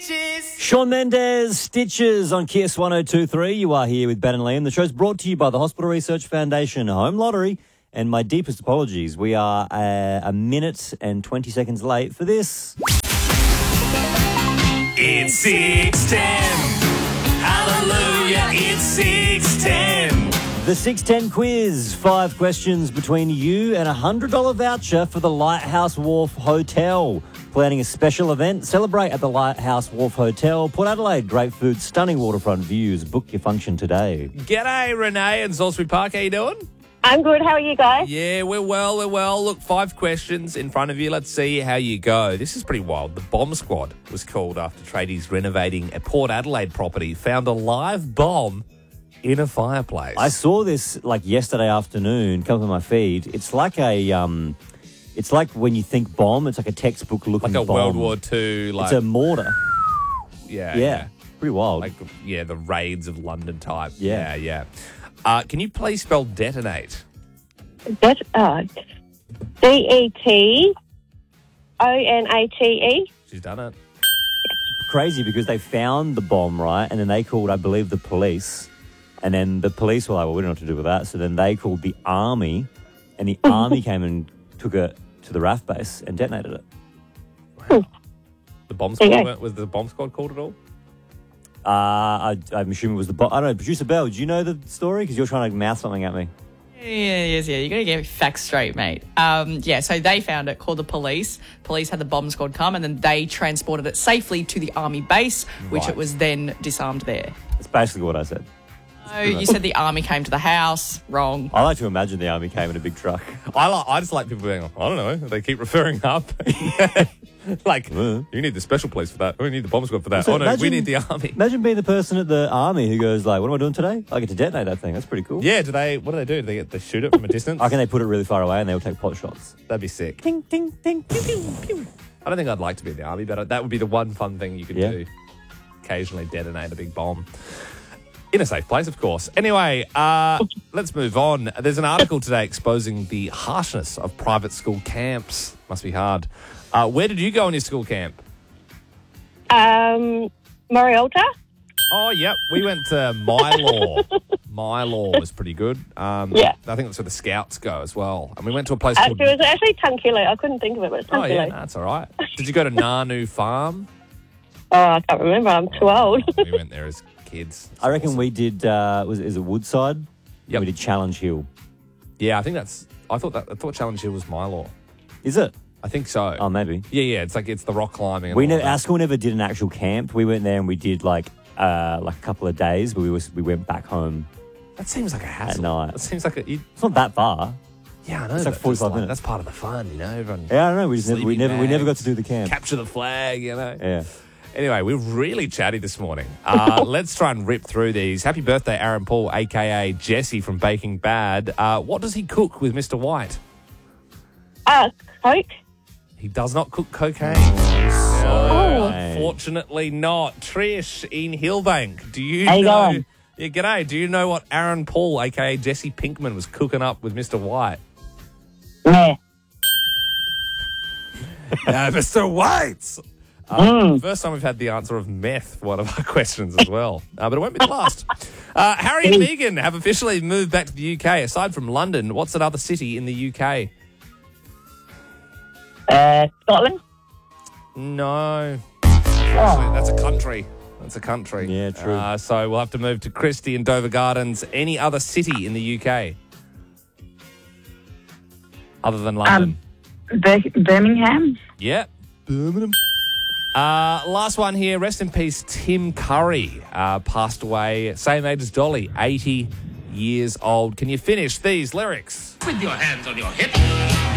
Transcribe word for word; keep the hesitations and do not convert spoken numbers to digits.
Shawn Mendes, Stitches on Kiss one oh two point three. You are here with Ben and Liam. The show's brought to you by the Hospital Research Foundation Home Lottery. And my deepest apologies, we are a, a minute and twenty seconds late for this. It's six ten. Hallelujah, it's six ten. The six ten quiz. Five questions between you and a one hundred dollars voucher for the Lighthouse Wharf Hotel. Planning a special event? Celebrate at the Lighthouse Wharf Hotel, Port Adelaide. Great food, stunning waterfront views. Book your function today. G'day, Renee in Salisbury Park. How you doing? I'm good. How are you guys? Yeah, we're well, we're well. Look, five questions in front of you. Let's see how you go. This is pretty wild. The Bomb Squad was called after tradies renovating a Port Adelaide property found a live bomb in a fireplace. I saw this like yesterday afternoon, come to my feed. It's like a, um, it's like when you think bomb, it's like a textbook looking like a bomb. World War Two, like it's a mortar. yeah, Yeah, yeah, pretty wild. like yeah, the raids of London type. Yeah. yeah. yeah. Uh, can you please spell detonate? Det- uh, D E T O N A T E. She's done it. Crazy because they found the bomb, right? And then they called, I believe, the police. And then the police were like, well, we don't know what to do with that. So then they called the army, and the army came and took it to the R A F base and detonated it. Wow. The bomb squad Okay. went- was the bomb squad called at all? Uh, I, I'm assuming it was the bomb. I don't know. Producer Bell, do you know the story? Because you're trying to mouth something at me. Yeah, yes, yeah. You got to get facts straight, mate. Um, yeah, so they found it, called the police. Police had the bomb squad come, and then they transported it safely to the army base, which Right. it was then disarmed there. That's basically what I said. So you said the army came to the house. Wrong. I like to imagine the army came in a big truck. I like, I just like people being like, I don't know. They keep referring up. like, Uh. you need the special police for that. We need the bomb squad for that. So oh, no, we imagine- need the army. Imagine being the person at the army who goes like, what am I doing today? I get to detonate that thing. That's pretty cool. Yeah, do they, what do they do? Do they, get, they shoot it from a distance? I reckon they put it really far away and they'll take pot shots. That'd be sick. Ding, ding, ding, pew, pew, pew. I don't think I'd like to be in the army, but that would be the one fun thing you could Yeah. do. Occasionally detonate a big bomb. In a safe place, of course. Anyway, uh, let's move on. There's an article today exposing the harshness of private school camps. Must be hard. Uh, where did you go in your school camp? Um, Morialta. Oh, yep. We went to My Law. My Law was pretty good. Um, Yeah. I think that's where the Scouts go as well. And we went to a place Uh, it called... was actually Tunkillo. I couldn't think of it, but it's Oh, yeah, Tunkillo. no, that's all right. Did you go to Nanu Farm? Oh, I can't remember. I'm too old. We went there as kids. It's I reckon awesome. we did, uh, was is it Woodside? Yep. We did Challenge Hill. Yeah, I think that's... I thought that. I thought Challenge Hill was My Law. Is it? I think so. Oh, maybe. Yeah, yeah. It's like it's the rock climbing. And We all never, that. our school never did an actual camp. We went there and we did like uh, like a couple of days, but we was we went back home. That seems like a hassle. night. That seems like a. You, It's not that far. yeah, I know. It's like but forty-five minutes. That's part of the fun, you know. Everyone Yeah, I don't know. We just never, we Sleeping never we never got bags. to do the camp. capture the flag, you know. Yeah. Anyway, we're really chatty this morning. Uh, let's try and rip through these. Happy birthday, Aaron Paul, aka Jesse from Baking Bad. Uh, what does he cook with Mister White? Uh, Coke. He does not cook cocaine. So, Oh. unfortunately not. Trish in Hillbank, do you How you know? going? Yeah, g'day. Do you know what Aaron Paul, aka Jesse Pinkman, was cooking up with Mister White? Yeah. Uh, Mister White! Uh, First time we've had the answer of meth for one of our questions as well. Uh, but it won't be the last. Uh, Harry and Meghan have officially moved back to the U K. Aside from London, what's another city in the U K? Uh, Scotland. No. Actually, that's a country. That's a country. Yeah, true. Uh, so we'll have to move to Christie and Dover Gardens. Any other city in the U K? Other than London? Bir- Birmingham. Yep. Birmingham. Uh, last one here. Rest in peace, Tim Curry. Uh, passed away, same age as Dolly, eighty years old. Can you finish these lyrics? With your hands on your hips.